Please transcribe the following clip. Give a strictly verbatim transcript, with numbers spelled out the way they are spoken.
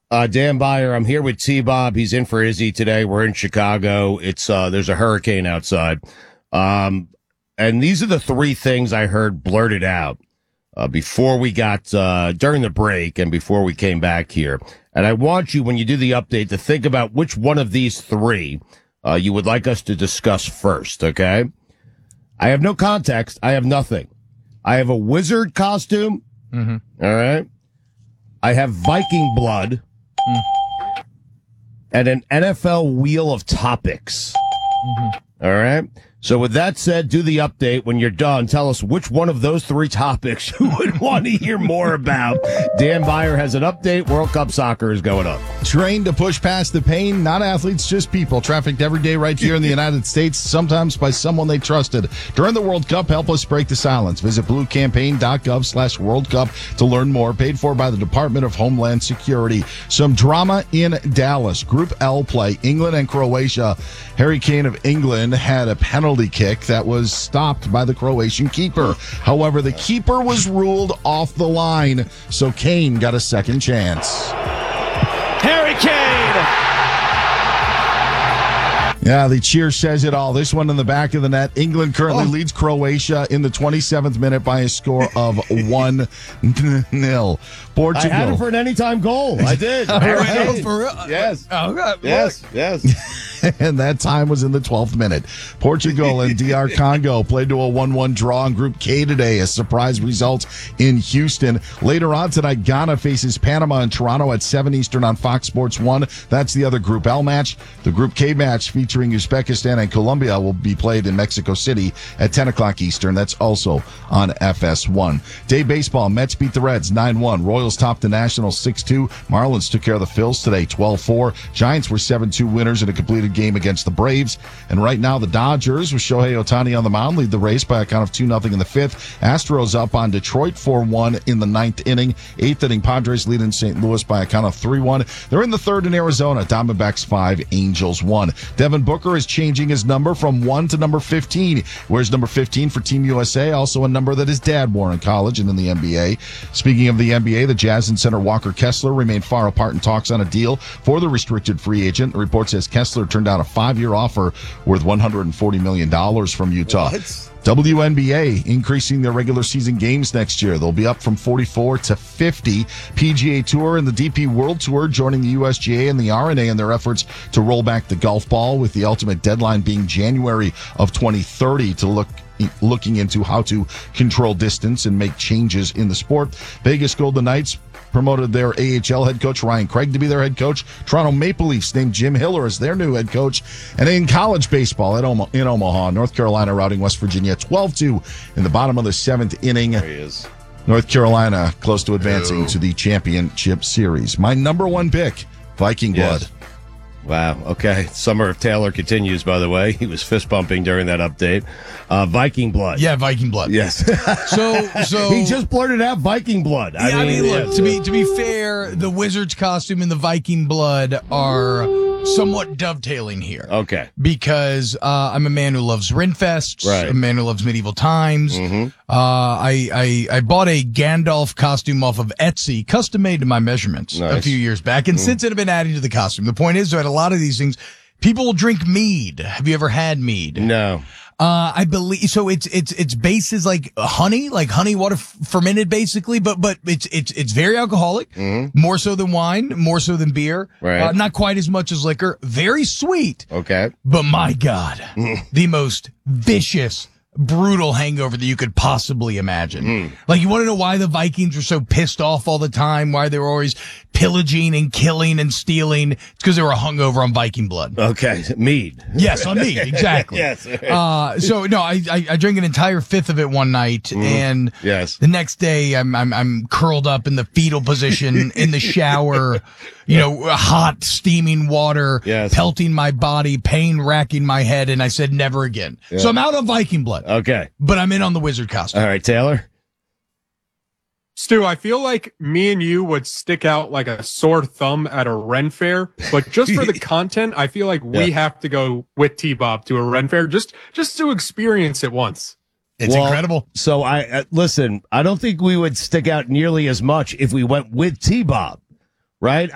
Uh, Dan Byer, I'm here with T-Bob. He's in for Izzy today. We're in Chicago. It's, uh, there's a hurricane outside. Um, and these are the three things I heard blurted out, uh, before we got, uh, during the break and before we came back here. And I want you, when you do the update, to think about which one of these three, uh, you would like us to discuss first, okay? I have no context. I have nothing. I have a wizard costume. Mm-hmm. All right. I have Viking blood. Mm. And an N F L wheel of topics. Mm-hmm. All right. So with that said, do the update. When you're done, tell us which one of those three topics you would want to hear more about. Dan Byer has an update. World Cup soccer is going up. Trained to push past the pain, not athletes, just people. Trafficked every day right here in the United States, sometimes by someone they trusted. During the World Cup, help us break the silence. Visit bluecampaign.gov slash World Cup to learn more. Paid for by the Department of Homeland Security. Some drama in Dallas. Group L play, England and Croatia. Harry Kane of England had a penalty kick that was stopped by the Croatian keeper. However, the keeper was ruled off the line, so Kane got a second chance. Harry Kane! Yeah, the cheer says it all. This one in the back of the net. England currently oh. leads Croatia in the twenty-seventh minute by a score of one nil. Portugal. I had it for an anytime goal. I did. Oh, for real? Yes. Oh, God. Yes. Yes. And that time was in the twelfth minute. Portugal and D R Congo played to a one one draw in Group K today. A surprise result in Houston. Later on tonight, Ghana faces Panama in Toronto at seven Eastern on Fox Sports one. That's the other Group L match. The Group K match featuring Uzbekistan and Colombia will be played in Mexico City at ten o'clock Eastern. That's also on F S one. Day baseball, Mets beat the Reds nine one. Royals topped the Nationals six two. Marlins took care of the Phils today twelve four. Giants were seven two winners in a completed game against the Braves. And right now, the Dodgers, with Shohei Ohtani on the mound, lead the race by a count of two nothing in the fifth. Astros up on Detroit four one in the ninth inning. Eighth inning, Padres lead in Saint Louis by a count of three one. They're in the third in Arizona. Diamondbacks five, Angels one. Devin Booker is changing his number from one to number fifteen. Wears number fifteen for Team U S A, also a number that his dad wore in college and in the N B A. Speaking of the N B A, the Jazz and center Walker Kessler remain far apart in talks on a deal for the restricted free agent. The report says Kessler turned down a five-year offer worth one hundred forty million dollars from Utah. What? W N B A increasing their regular season games next year. They'll be up from forty-four to fifty. P G A Tour and the D P World Tour joining the U S G A and the R N A in their efforts to roll back the golf ball, with the ultimate deadline being January of twenty thirty to look looking into how to control distance and make changes in the sport. Vegas Golden Knights promoted their A H L head coach Ryan Craig to be their head coach. Toronto Maple Leafs named Jim Hiller as their new head coach. And in college baseball at Oma- in Omaha, North Carolina routing West Virginia twelve two in the bottom of the seventh inning. There he is. North Carolina close to advancing Ew. to the championship series. My number one pick, Viking blood. Yes. Wow. Okay. Summer of Taylor continues, by the way. He was fist bumping during that update. Uh, Viking blood. Yeah, Viking blood. Yes. So, so he just blurted out Viking blood. I yeah, mean, I mean, look, yes. to be to be fair, the Wizard's costume and the Viking blood are somewhat dovetailing here. Okay. Because uh, I'm a man who loves Rinfests. Right. A man who loves medieval times. Mm-hmm. Uh, I, I I bought a Gandalf costume off of Etsy, custom made to my measurements, Nice. a few years back, and mm. since then I've been adding to the costume. The point is that a lot of these things, people will drink mead. Have you ever had mead? No. Uh, I believe so. It's it's its base is like honey, like honey water f- fermented, basically. But but it's it's it's very alcoholic, Mm-hmm. more so than wine, more so than beer. Right. Uh, not quite as much as liquor. Very sweet. Okay. But my God, the most vicious, brutal hangover that you could possibly imagine. Mm. Like, you want to know why the Vikings were so pissed off all the time? Why they were always pillaging and killing and stealing? It's because they were hungover on Viking blood. Okay. Mead. Yes, on me, exactly. Yes. Uh, so no, I, I I drank an entire fifth of it one night, Mm. and Yes. the next day I'm I'm I'm curled up in the fetal position in the shower, you know, hot steaming water Yes. pelting my body, pain racking my head, and I said never again. Yeah. So I'm out on Viking blood, Okay. but I'm in on the wizard costume. All right, Taylor. Stu, I feel like me and you would stick out like a sore thumb at a Ren fair, but just for the content, I feel like we Yeah. have to go with T-Bob to a Ren fair just just to experience it once. It's Well, incredible. So I uh, listen. I don't think we would stick out nearly as much if we went with T-Bob, right?